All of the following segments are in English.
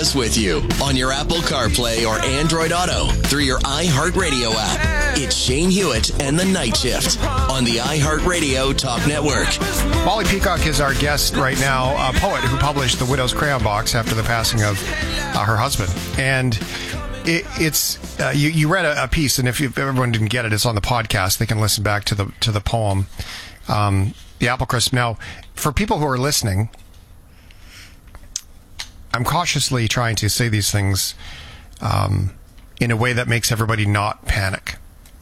us with you on your Apple CarPlay or Android Auto through your iHeartRadio app. It's Shane Hewitt and the Night Shift on the iHeartRadio Talk Network. Molly Peacock is our guest right now, a poet who published The Widow's Crayon Box after the passing of her husband. And you read a piece, and if everyone didn't get it, it's on the podcast. They can listen back to the poem, The Apple Crisp. Now, for people who are listening, I'm cautiously trying to say these things in a way that makes everybody not panic.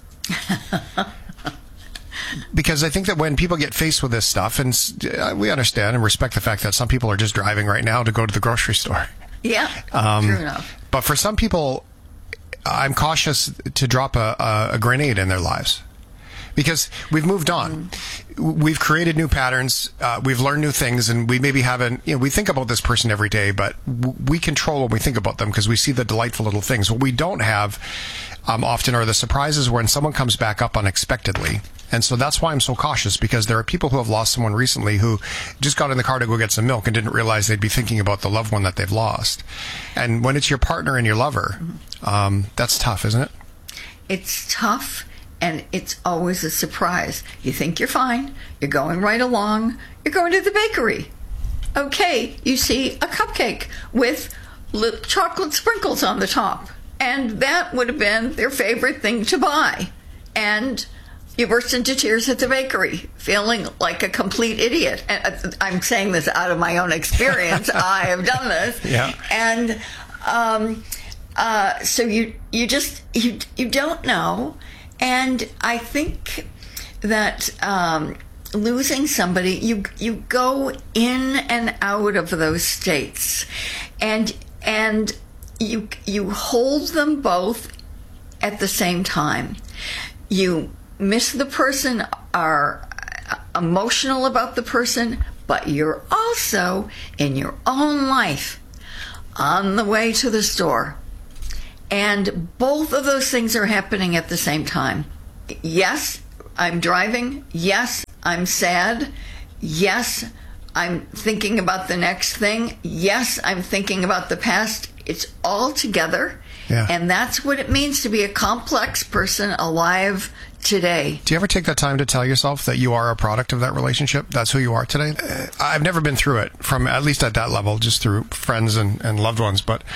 Because I think that when people get faced with this stuff, and we understand and respect the fact that some people are just driving right now to go to the grocery store. Yeah, true enough. But for some people, I'm cautious to drop a grenade in their lives. Because we've moved on. We've created new patterns. We've learned new things, and we maybe haven't, we think about this person every day, but we control what we think about them because we see the delightful little things. What we don't have often are the surprises when someone comes back up unexpectedly. And so that's why I'm so cautious, because there are people who have lost someone recently who just got in the car to go get some milk and didn't realize they'd be thinking about the loved one that they've lost. And when it's your partner and your lover, that's tough, isn't it? It's tough. And it's always a surprise. You think you're fine. You're going right along. You're going to the bakery. Okay, you see a cupcake with chocolate sprinkles on the top. And that would have been their favorite thing to buy. And you burst into tears at the bakery, feeling like a complete idiot. And I'm saying this out of my own experience. I have done this. Yeah. And so you don't know. And I think that losing somebody, you go in and out of those states, and you hold them both at the same time. You miss the person, are emotional about the person, but you're also in your own life on the way to the store. And both of those things are happening at the same time. Yes, I'm driving. Yes, I'm sad. Yes, I'm thinking about the next thing. Yes, I'm thinking about the past. It's all together. Yeah. And that's what it means to be a complex person alive today. Do you ever take that time to tell yourself that you are a product of that relationship? That's who you are today? I've never been through it, from at least at that level, just through friends and loved ones. But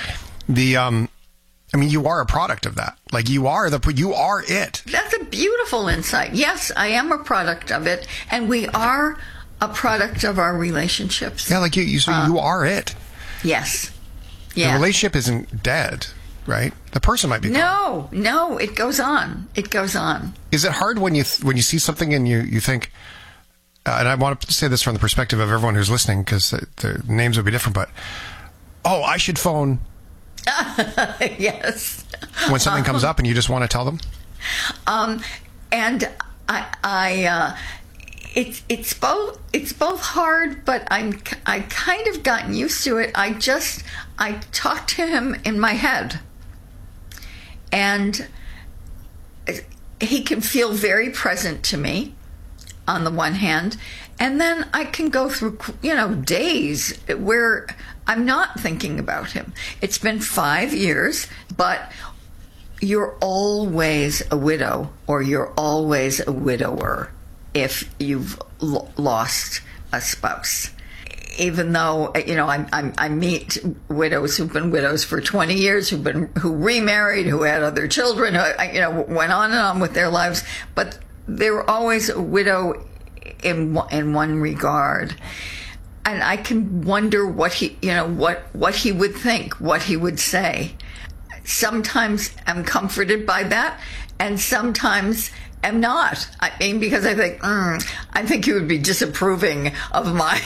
you are a product of that. Like, you are it. That's a beautiful insight. Yes, I am a product of it, and we are a product of our relationships. Yeah, like you are it. Yes. Yeah. The relationship isn't dead, right? The person might be gone. No, it goes on. It goes on. Is it hard when you see something and you think, and I want to say this from the perspective of everyone who's listening, because the names would be different, but, I should phone... Yes. When something comes up and you just want to tell them? And it's both hard, but I kind of gotten used to it. I talk to him in my head, and he can feel very present to me on the one hand, and then I can go through days where I'm not thinking about him. It's been 5 years, but you're always a widow, or you're always a widower if you've lost a spouse. Even though I meet widows who've been widows for 20 years, who remarried, who had other children, who went on and on with their lives, but they were always a widow in one regard. And I can wonder what he would think, what he would say. Sometimes I'm comforted by that, and sometimes am not. I mean, because I think he would be disapproving of my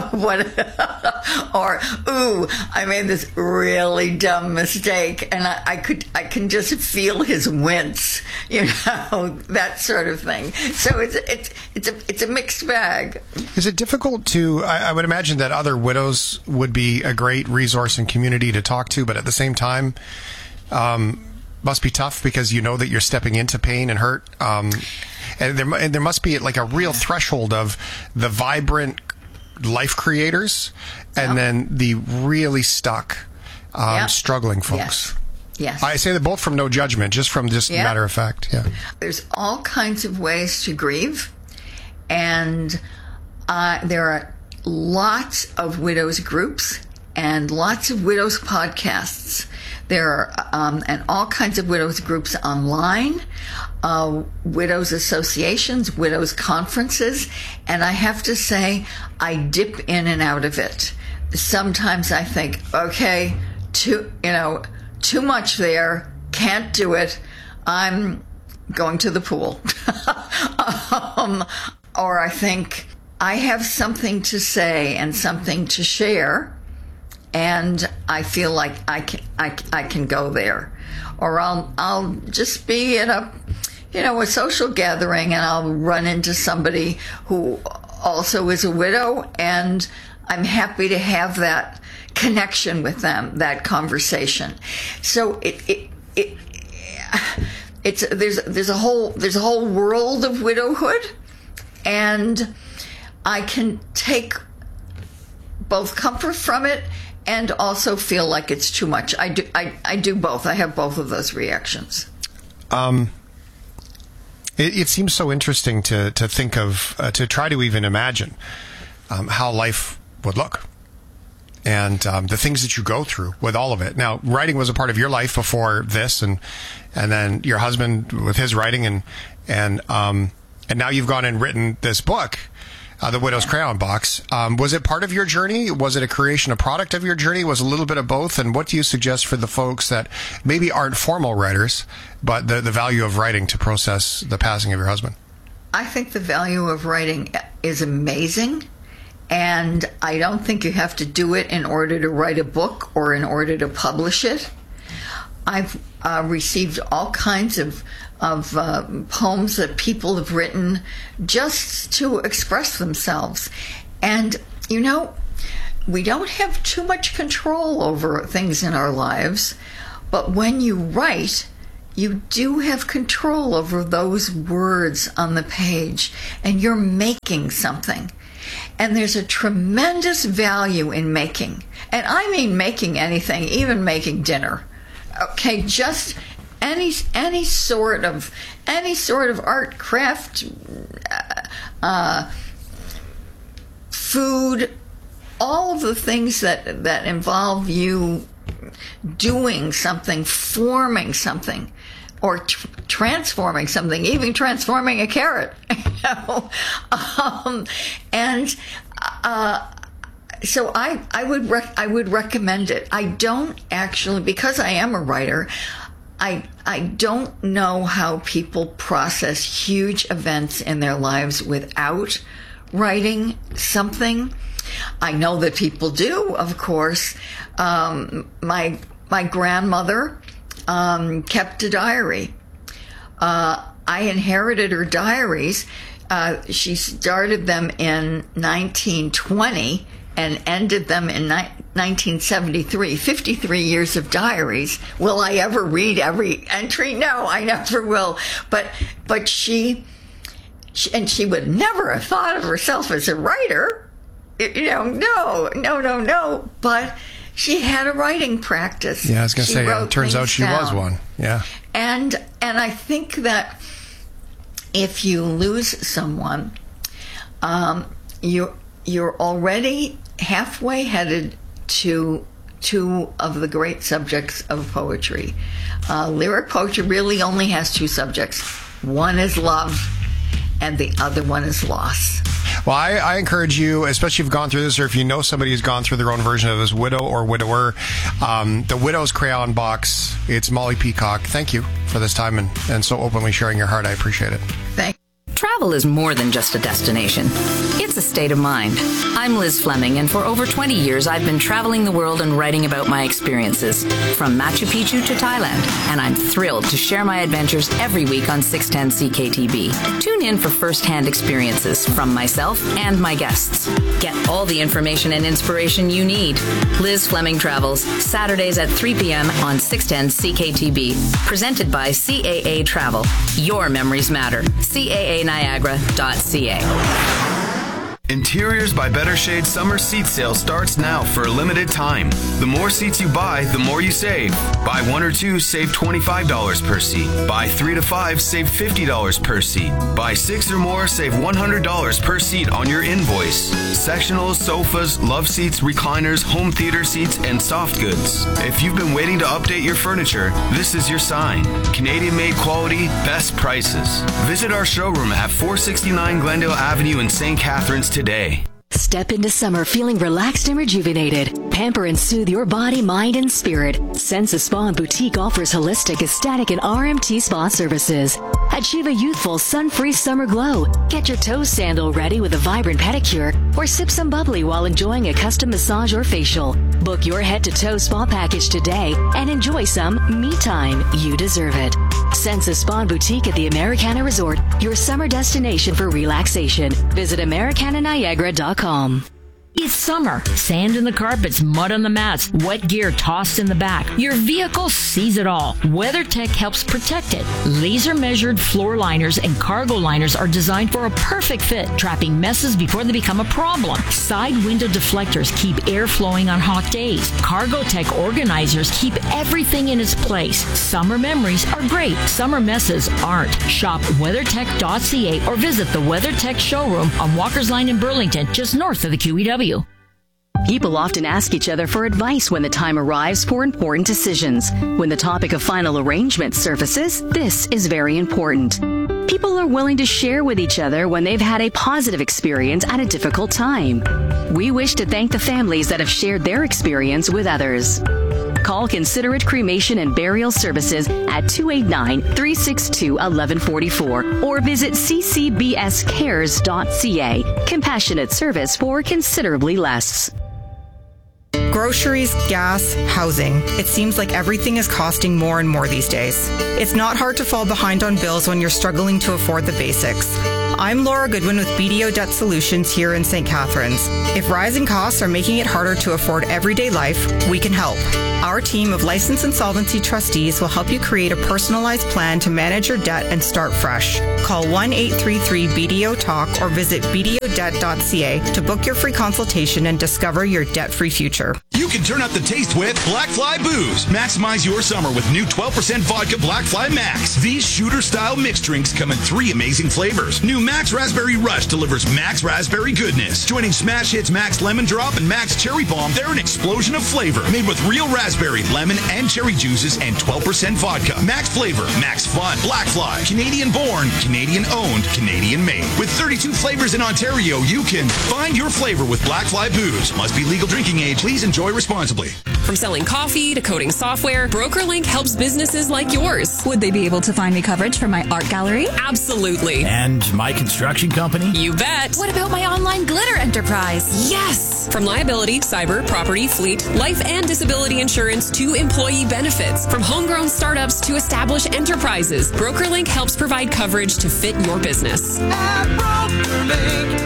or I made this really dumb mistake, and I can just feel his wince, that sort of thing. So it's a mixed bag. Is it difficult to? I would imagine that other widows would be a great resource and community to talk to, but at the same time, must be tough because that you're stepping into pain and hurt. And there must be like a real threshold of the vibrant life creators and then the really stuck struggling folks. Yes. I say that both from no judgment, just from just matter of fact. Yeah. There's all kinds of ways to grieve, and there are lots of widows groups and lots of widows podcasts. There are and all kinds of widows groups online, widows associations, widows conferences, and I have to say I dip in and out of it. Sometimes I think, okay, too much there, can't do it, I'm going to the pool. Or I think I have something to say and something to share, and I feel like I can go there. Or I'll just be at a social gathering, and I'll run into somebody who also is a widow, and I'm happy to have that connection with them, that conversation. So there's a whole world of widowhood, and I can take both comfort from it and also feel like it's too much. I do both. I have both of those reactions. It seems so interesting to think of, to try to even imagine how life would look, and the things that you go through with all of it. Now, writing was a part of your life before this, and then your husband with his writing, and now you've gone and written this book, The Widow's Crayon Box. Was it part of your journey? Was it a creation, a product of your journey? Was it a little bit of both? And what do you suggest for the folks that maybe aren't formal writers, but the value of writing to process the passing of your husband? I think the value of writing is amazing, and I don't think you have to do it in order to write a book or in order to publish it. I've received all kinds of poems that people have written just to express themselves. And, we don't have too much control over things in our lives, but when you write, you do have control over those words on the page, and you're making something. And there's a tremendous value in making. And I mean making anything, even making dinner. Okay, just any sort of art, craft, food, all of the things that involve you doing something, forming something, or transforming something, even transforming a carrot. So I would recommend it. I don't actually, because I am a writer, I don't know how people process huge events in their lives without writing something. I know that people do, of course. My grandmother kept a diary. I inherited her diaries. She started them in 1920 and ended them in 1973, 53 years of diaries. Will I ever read every entry? No, I never will. But she would never have thought of herself as a writer. No. But she had a writing practice. Yeah, I was going to say, it turns out she was one. Yeah. And I think that if you lose someone, you're already halfway headed to two of the great subjects of poetry. Lyric poetry really only has two subjects. One is love, and the other one is loss. Well, I encourage you, especially if you've gone through this, or if you know somebody who's gone through their own version of this, widow or widower, The Widow's Crayon Box. It's Molly Peacock. Thank you for this time and so openly sharing your heart. I appreciate it. Thank you. Travel is more than just a destination. It's a state of mind. I'm Liz Fleming, and for over 20 years, I've been traveling the world and writing about my experiences, from Machu Picchu to Thailand, and I'm thrilled to share my adventures every week on 610 CKTB. Tune in for first-hand experiences from myself and my guests. Get all the information and inspiration you need. Liz Fleming Travels, Saturdays at 3 p.m. on 610 CKTB. Presented by CAA Travel. Your memories matter. CAANiagara.ca. Interiors by Better Shade summer seat sale starts now for a limited time. The more seats you buy, the more you save. Buy 1 or 2, save $25 per seat. Buy 3 to 5, save $50 per seat. Buy 6 or more, save $100 per seat on your invoice. Sectionals, sofas, love seats, recliners, home theater seats, and soft goods. If you've been waiting to update your furniture, this is your sign. Canadian-made quality, best prices. Visit our showroom at 469 Glendale Avenue in St. Catharines today. Step into summer feeling relaxed and rejuvenated. Pamper and soothe your body, mind, and spirit. Senza Spa and Boutique offers holistic, ecstatic, and RMT spa services. Achieve a youthful, sun-free summer glow. Get your toe sandal ready with a vibrant pedicure, or sip some bubbly while enjoying a custom massage or facial. Book your head-to-toe spa package today and enjoy some me time. You deserve it. Senza Spa and Boutique at the Americana Resort, your summer destination for relaxation. Visit AmericanaNiagara.com. It's summer. Sand in the carpets, mud on the mats, wet gear tossed in the back. Your vehicle sees it all. WeatherTech helps protect it. Laser-measured floor liners and cargo liners are designed for a perfect fit, trapping messes before they become a problem. Side window deflectors keep air flowing on hot days. CargoTech organizers keep everything in its place. Summer memories are great. Summer messes aren't. Shop WeatherTech.ca or visit the WeatherTech showroom on Walker's Line in Burlington, just north of the QEW. People often ask each other for advice when the time arrives for important decisions. When the topic of final arrangement surfaces, this is very important. People are willing to share with each other when they've had a positive experience at a difficult time. We wish to thank the families that have shared their experience with others. Call Considerate Cremation and Burial Services at 289-362-1144 or visit ccbscares.ca. Compassionate service for considerably less. Groceries, gas, housing. It seems like everything is costing more and more these days. It's not hard to fall behind on bills when you're struggling to afford the basics. I'm Laura Goodwin with BDO Debt Solutions here in St. Catharines. If rising costs are making it harder to afford everyday life, we can help. Our team of licensed insolvency trustees will help you create a personalized plan to manage your debt and start fresh. Call 1-833-BDO-TALK or visit bdodebt.ca to book your free consultation and discover your debt-free future. You can turn up the taste with Blackfly Booze. Maximize your summer with new 12% vodka Blackfly Max. These shooter-style mixed drinks come in 3 amazing flavors. New Max Raspberry Rush delivers Max Raspberry goodness. Joining Smash Hits Max Lemon Drop and Max Cherry Bomb, they're an explosion of flavor. Made with real raspberry, lemon, and cherry juices and 12% vodka. Max flavor, Max fun. Blackfly, Canadian born, Canadian owned, Canadian made. With 32 flavors in Ontario, you can find your flavor with Blackfly Booze. Must be legal drinking age. Please enjoy responsibly. From selling coffee to coding software, BrokerLink helps businesses like yours. Would they be able to find me coverage for my art gallery? Absolutely. And my construction company? You bet. What about my online glitter enterprise? Yes! From liability, cyber, property, fleet, life and disability insurance to employee benefits. From homegrown startups to established enterprises, BrokerLink helps provide coverage to fit your business. At BrokerLink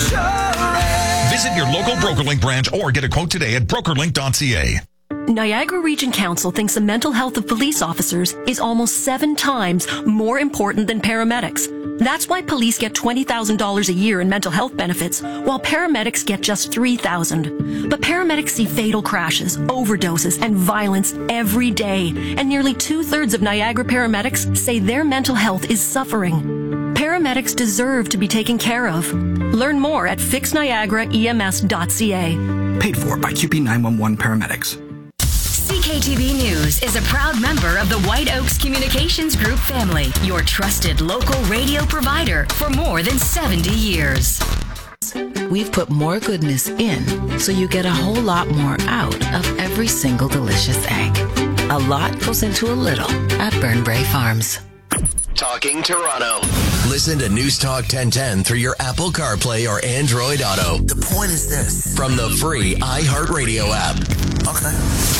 Insurance. Visit your local BrokerLink branch or get a quote today at brokerlink.ca. Niagara Region Council thinks the mental health of police officers is almost 7 times more important than paramedics. That's why police get $20,000 a year in mental health benefits, while paramedics get just $3,000. But paramedics see fatal crashes, overdoses, and violence every day, and nearly 2/3 of Niagara paramedics say their mental health is suffering. Paramedics deserve to be taken care of. Learn more at fixniagaraems.ca. Paid for by QP 911 Paramedics. CKTV News is a proud member of the White Oaks Communications Group family, your trusted local radio provider for more than 70 years. We've put more goodness in, so you get a whole lot more out of every single delicious egg. A lot goes into a little at Burnbrae Farms. Talking Toronto. Listen to News Talk 1010 through your Apple CarPlay or Android Auto. The point is this. From the free iHeartRadio app. Okay.